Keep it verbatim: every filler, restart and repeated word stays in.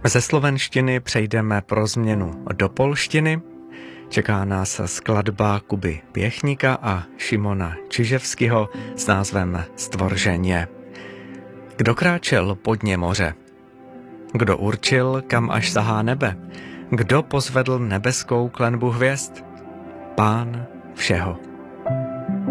Ze slovenštiny přejdeme pro změnu do polštiny. Čeká nás skladba Kuby Pěchníka a Šimona Čiževského s názvem Stvořenie. Kdo kráčel po dně moře? Kdo určil, kam až sahá nebe? Kdo pozvedl nebeskou klenbu hvězd? Pán všeho.